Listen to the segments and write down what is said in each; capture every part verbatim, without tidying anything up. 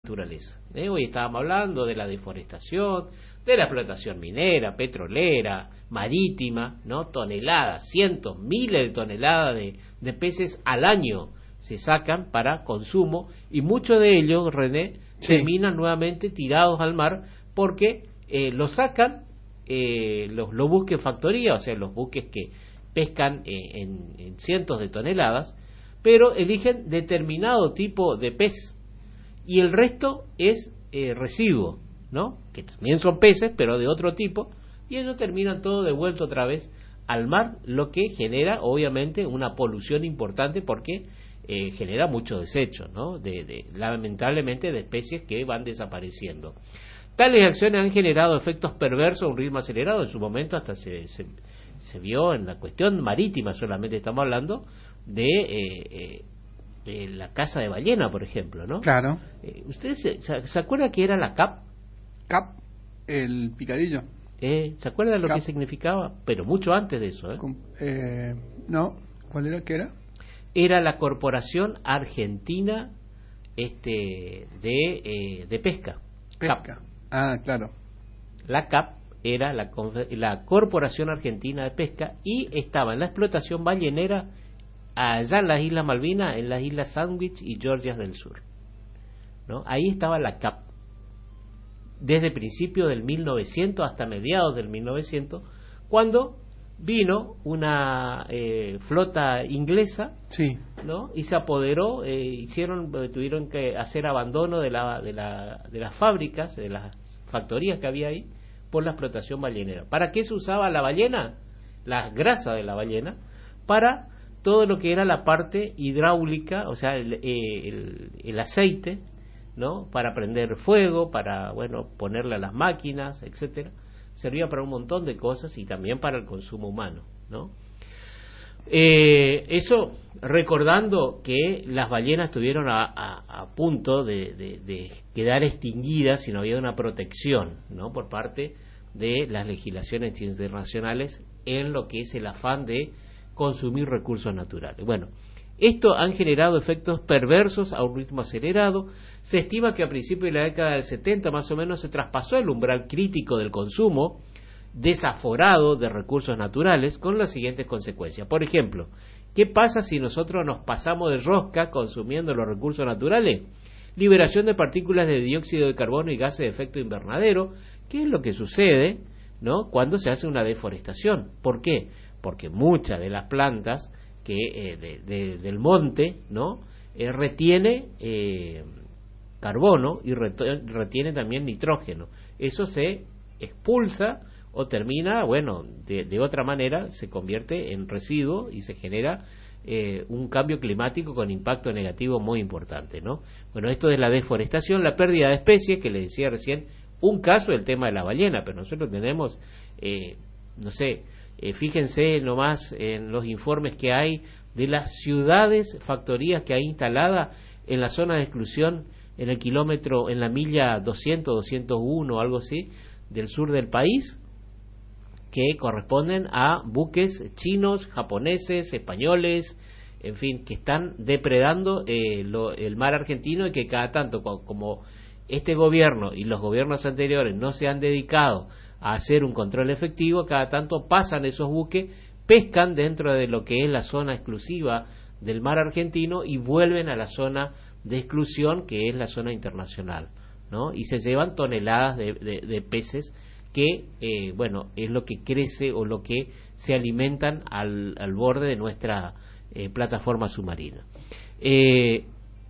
naturaleza. ¿eh? Hoy estábamos hablando de la deforestación, de la explotación minera, petrolera, marítima, ¿no? Toneladas, cientos, miles de toneladas de, de peces al año se sacan para consumo y muchos de ellos, René, sí. terminan nuevamente tirados al mar porque eh, los sacan eh, los, los buques factoría, o sea, los buques que pescan eh, en, en cientos de toneladas, pero eligen determinado tipo de pez y el resto es eh, residuo, ¿no? Que también son peces, pero de otro tipo, y ellos terminan todo devuelto otra vez al mar, lo que genera obviamente una polución importante porque eh, genera mucho desecho, ¿no? De, de, lamentablemente de especies que van desapareciendo. Tales acciones han generado efectos perversos a un ritmo acelerado. En su momento hasta se, se, se vio en la cuestión marítima, solamente estamos hablando de eh, eh, eh, la caza de ballena, por ejemplo, ¿no? Claro. Eh, ¿Ustedes se, se acuerdan que era la C A P? C A P, el picadillo. Eh, ¿Se acuerdan lo C A P. que significaba? Pero mucho antes de eso, ¿eh? Com eh no, ¿cuál era? ¿Qué era? Era la Corporación Argentina este de, eh, de Pesca. Pesca. C A P. Ah, claro. La C A P era la, la Corporación Argentina de Pesca y estaba en la explotación ballenera allá en las Islas Malvinas, en las Islas Sandwich y Georgias del Sur, ¿no? Ahí estaba la C A P desde principios del mil novecientos hasta mediados del mil novecientos, cuando vino una eh, flota inglesa, sí, ¿no? Y se apoderó, eh, hicieron, tuvieron que hacer abandono de la, de la, de las fábricas, de las factorías que había ahí, por la explotación ballenera. ¿Para qué se usaba la ballena? La grasa de la ballena, para todo lo que era la parte hidráulica, o sea, el, el, el aceite, ¿no? Para prender fuego, para, bueno, ponerle a las máquinas, etcétera. Servía para un montón de cosas y también para el consumo humano, ¿no? Eh, eso recordando que las ballenas estuvieron a, a, a punto de, de, de quedar extinguidas si no había una protección, ¿no? Por parte de las legislaciones internacionales en lo que es el afán de consumir recursos naturales. Bueno, esto han generado efectos perversos a un ritmo acelerado. Se estima que a principios de la década del setenta más o menos se traspasó el umbral crítico del consumo desaforado de recursos naturales con las siguientes consecuencias. Por ejemplo, ¿qué pasa si nosotros nos pasamos de rosca consumiendo los recursos naturales? Liberación de partículas de dióxido de carbono y gases de efecto invernadero, que es lo que sucede, ¿no? Cuando se hace una deforestación. ¿Por qué? Porque muchas de las plantas que eh, de, de, del monte, ¿no? Eh, retiene eh, carbono y retiene también nitrógeno. Eso se expulsa o termina, bueno, de, de otra manera se convierte en residuo y se genera eh, un cambio climático con impacto negativo muy importante, ¿no? Bueno, esto de la deforestación, la pérdida de especies, que les decía recién, un caso del tema de la ballena, pero nosotros tenemos, eh, no sé, eh, fíjense nomás en los informes que hay de las ciudades, factorías que hay instaladas en la zona de exclusión, en el kilómetro, en la milla doscientos, doscientos uno, algo así, del sur del país, que corresponden a buques chinos, japoneses, españoles, en fin, que están depredando eh, lo, el mar argentino y que cada tanto, como este gobierno y los gobiernos anteriores no se han dedicado a hacer un control efectivo, cada tanto pasan esos buques, pescan dentro de lo que es la zona exclusiva del mar argentino y vuelven a la zona de exclusión, que es la zona internacional, ¿no? Y se llevan toneladas de, de, de peces que, eh, bueno, es lo que crece o lo que se alimentan al, al borde de nuestra eh, plataforma submarina. Eh,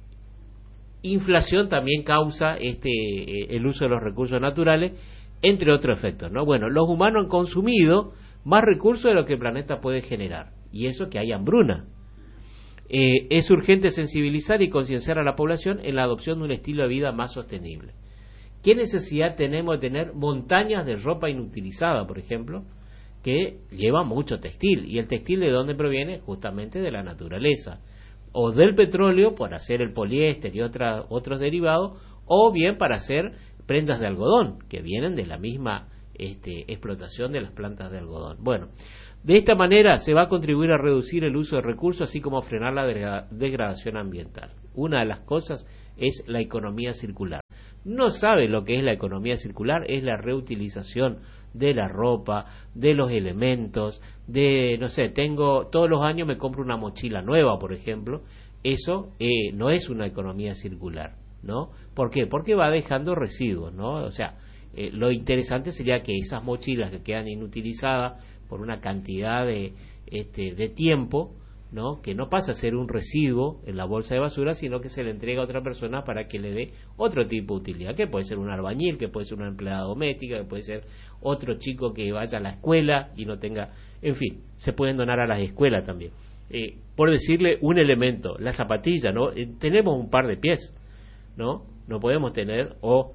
inflación también causa este eh, el uso de los recursos naturales, entre otros efectos, ¿no? Bueno, los humanos han consumido más recursos de lo que el planeta puede generar, y eso que hay hambruna. Eh, es urgente sensibilizar y concienciar a la población en la adopción de un estilo de vida más sostenible. ¿Qué necesidad tenemos de tener montañas de ropa inutilizada, por ejemplo, que lleva mucho textil? ¿Y el textil de dónde proviene? Justamente de la naturaleza, o del petróleo para hacer el poliéster y otra, otros derivados, o bien para hacer prendas de algodón, que vienen de la misma este, explotación de las plantas de algodón. Bueno, de esta manera se va a contribuir a reducir el uso de recursos, así como a frenar la degradación ambiental. Una de las cosas es la economía circular. no sabe lo que es la economía circular, es la reutilización de la ropa, de los elementos, de, no sé, tengo, todos los años me compro una mochila nueva, por ejemplo. Eso eh, no es una economía circular, ¿no? ¿Por qué? Porque va dejando residuos, ¿no? O sea, eh, lo interesante sería que esas mochilas que quedan inutilizadas por una cantidad de, este, de tiempo, ¿no? Que no pasa a ser un residuo en la bolsa de basura, sino que se le entrega a otra persona para que le dé otro tipo de utilidad, que puede ser un albañil, que puede ser una empleada doméstica, que puede ser otro chico que vaya a la escuela y no tenga, en fin, se pueden donar a las escuelas también. Eh, por decirle un elemento, la zapatilla, ¿no? Eh, tenemos un par de pies, ¿no? No podemos tener, o,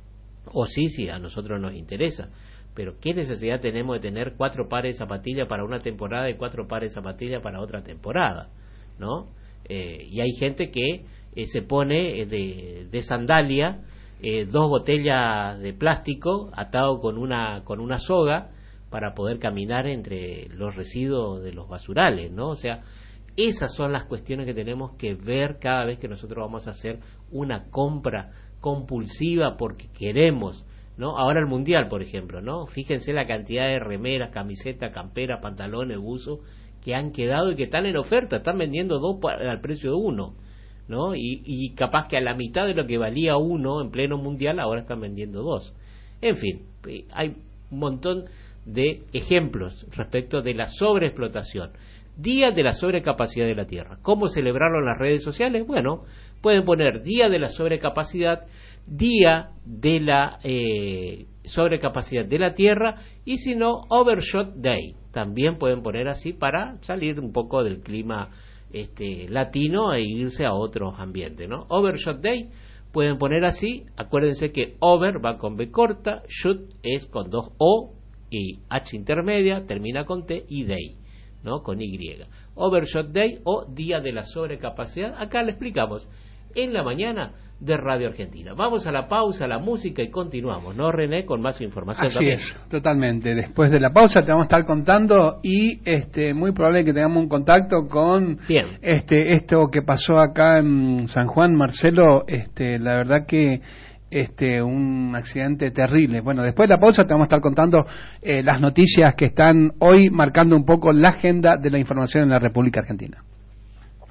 o sí, sí, a nosotros nos interesa, pero ¿qué necesidad tenemos de tener cuatro pares de zapatillas para una temporada y cuatro pares de zapatillas para otra temporada, ¿no? Eh, y hay gente que eh, se pone de, de sandalia eh, dos botellas de plástico atado con una con una soga para poder caminar entre los residuos de los basurales, ¿no? O sea, esas son las cuestiones que tenemos que ver cada vez que nosotros vamos a hacer una compra compulsiva porque queremos, ¿no? Ahora el mundial, por ejemplo, ¿no? Fíjense la cantidad de remeras, camisetas, camperas, pantalones, buzos que han quedado y que están en oferta, están vendiendo dos al precio de uno, ¿no? Y, y capaz que a la mitad de lo que valía uno en pleno mundial ahora están vendiendo dos. En fin, hay un montón de ejemplos respecto de la sobreexplotación. Día de la sobrecapacidad de la tierra. ¿Cómo celebrarlo en las redes sociales? Bueno, pueden poner día de la sobrecapacidad, día de la eh, sobrecapacidad de la tierra, y si no, overshot day. También pueden poner así para salir un poco del clima este, latino e irse a otros ambientes, ¿no? Overshot day, pueden poner así. Acuérdense que over va con B corta, shoot es con dos O y H intermedia, termina con T, y day, ¿no? Con Y. Overshot Day o Día de la Sobrecapacidad. Acá le explicamos en la mañana de Radio Argentina. Vamos a la pausa, a la música y continuamos, ¿no, René? Con más información. Así también. es, totalmente. Después de la pausa te vamos a estar contando y este muy probable que tengamos un contacto con Bien. este esto que pasó acá en San Juan, Marcelo. Este, la verdad que este un accidente terrible. Bueno, después de la pausa te vamos a estar contando eh, las noticias que están hoy marcando un poco la agenda de la información en la República Argentina.